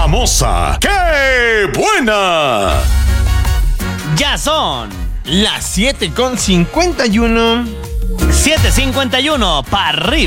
famosa, ¡qué buena! Ya son las 7:51. 7:51 para arriba.